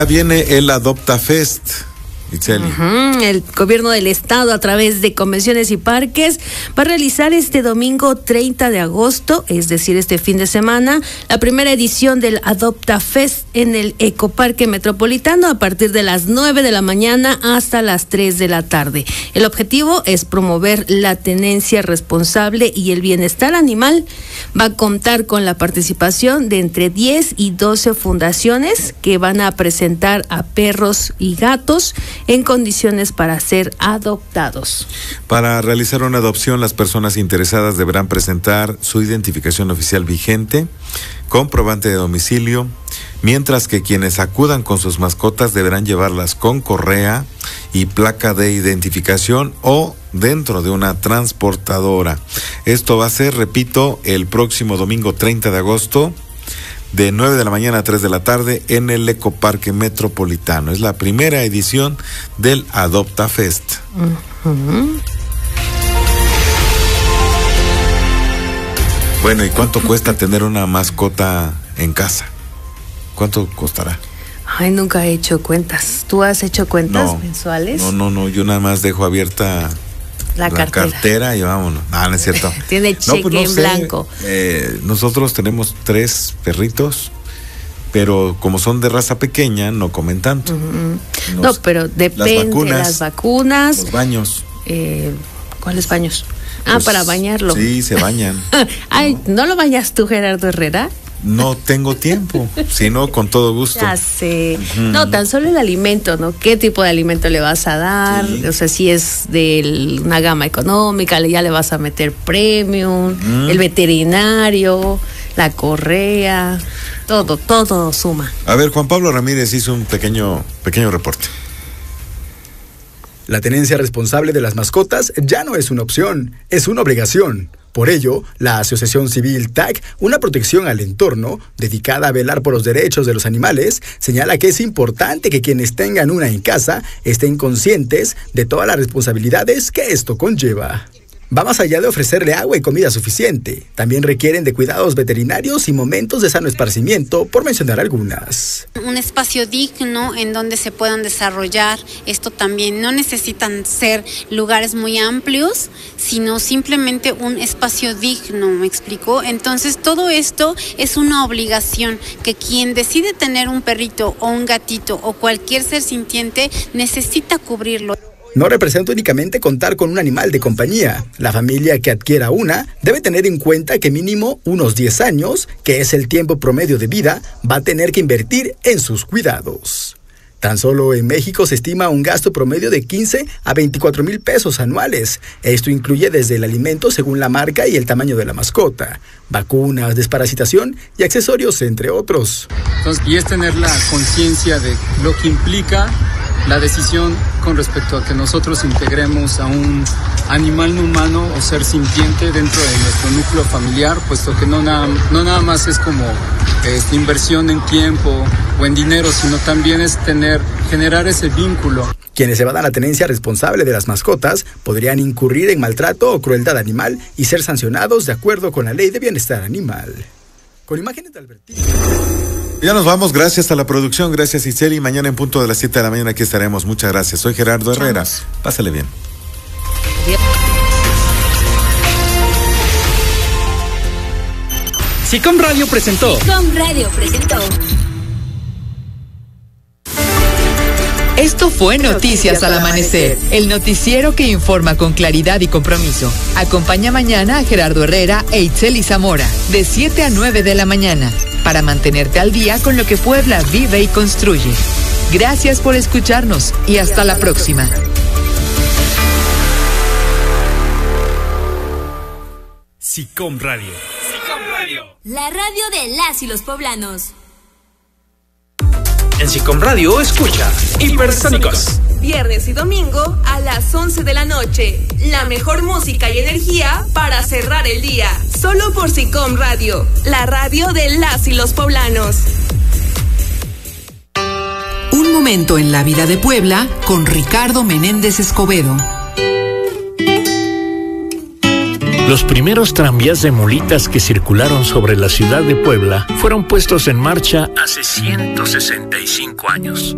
Viene el Adopta Fest, Itzeli. El gobierno del estado, a través de convenciones y parques, va a realizar este domingo 30 de agosto, es decir, este fin de semana, la primera edición del Adopta Fest en el Ecoparque Metropolitano a partir de las 9 de la mañana hasta las 3 de la tarde. El objetivo es promover la tenencia responsable y el bienestar animal. Va a contar con la participación de entre 10 y 12 fundaciones que van a presentar a perros y gatos en condiciones para ser adoptados. Para realizar una adopción, las personas interesadas deberán presentar su identificación oficial vigente, comprobante de domicilio, mientras que quienes acudan con sus mascotas deberán llevarlas con correa y placa de identificación o dentro de una transportadora. Esto va a ser, repito, el próximo domingo 30 de agosto, de 9 de la mañana a 3 de la tarde en el Ecoparque Metropolitano. Es la primera edición del Adopta Fest. Bueno, ¿y cuánto cuesta tener una mascota en casa? ¿Cuánto costará? Ay, nunca he hecho cuentas. ¿Tú has hecho cuentas mensuales? No, yo nada más dejo abierta la cartera y vámonos. No es cierto. Tiene cheque en blanco. Nosotros tenemos 3 perritos, pero como son de raza pequeña, no comen tanto. No, pero depende. Las vacunas. Los baños. ¿Cuáles baños? Pues, para bañarlo. Sí, se bañan. Ay, ¿no lo bañas tú, Gerardo Herrera? No tengo tiempo, sino con todo gusto. Ya sé. No, tan solo el alimento, ¿no? ¿Qué tipo de alimento le vas a dar? Sí. O sea, si es de una gama económica, ya le vas a meter premium, el veterinario, la correa, todo suma. A ver, Juan Pablo Ramírez hizo un pequeño reporte. La tenencia responsable de las mascotas ya no es una opción, es una obligación. Por ello, la Asociación Civil TAC, una protección al entorno, dedicada a velar por los derechos de los animales, señala que es importante que quienes tengan una en casa estén conscientes de todas las responsabilidades que esto conlleva. Va más allá de ofrecerle agua y comida suficiente. También requieren de cuidados veterinarios y momentos de sano esparcimiento, por mencionar algunas. Un espacio digno en donde se puedan desarrollar. Esto también no necesitan ser lugares muy amplios, sino simplemente un espacio digno, ¿me explico? Entonces todo esto es una obligación que quien decide tener un perrito o un gatito o cualquier ser sintiente necesita cubrirlo. No representa únicamente contar con un animal de compañía. La familia que adquiera una debe tener en cuenta que mínimo unos 10 años, que es el tiempo promedio de vida, va a tener que invertir en sus cuidados. Tan solo en México se estima un gasto promedio de 15 a 24 mil pesos anuales. Esto incluye desde el alimento según la marca y el tamaño de la mascota, vacunas, desparasitación y accesorios, entre otros. Entonces, y es tener la conciencia de lo que implica la decisión con respecto a que nosotros integremos a un animal no humano o ser sintiente dentro de nuestro núcleo familiar, puesto que no nada más es como inversión en tiempo o en dinero, sino también es generar ese vínculo. Quienes evadan la tenencia responsable de las mascotas podrían incurrir en maltrato o crueldad animal y ser sancionados de acuerdo con la Ley de Bienestar Animal. Con imágenes de Albertino. Ya nos vamos, gracias a la producción, gracias Itzeli. Mañana en punto de las 7 de la mañana aquí estaremos. Muchas gracias. Soy Gerardo Herrera. Pásale bien. Sicom Radio presentó. Esto fue Noticias al Amanecer, el noticiero que informa con claridad y compromiso. Acompaña mañana a Gerardo Herrera e Itzeli Zamora, de 7 a 9 de la mañana, para mantenerte al día con lo que Puebla vive y construye. Gracias por escucharnos y hasta la próxima. Sicom Radio. La radio de las y los poblanos. En Sicom Radio escucha Hipersónicos. Viernes y domingo a las 11 de la noche. La mejor música y energía para cerrar el día. Solo por Sicom Radio, la radio de las y los poblanos. Un momento en la vida de Puebla con Ricardo Menéndez Escobedo. Los primeros tranvías de mulitas que circularon sobre la ciudad de Puebla fueron puestos en marcha hace 165 años.